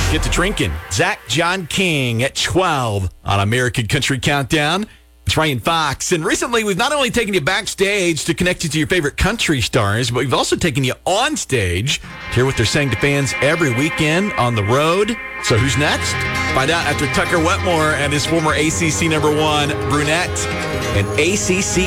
Get to drinking. Zach John King at 12 on American Country Countdown. It's Ryan Fox. And recently, we've not only taken you backstage to connect you to your favorite country stars, but we've also taken you on stage to hear what they're saying to fans every weekend on the road. So who's next? Find out after Tucker Wetmore and his former ACC #1 brunette and ACC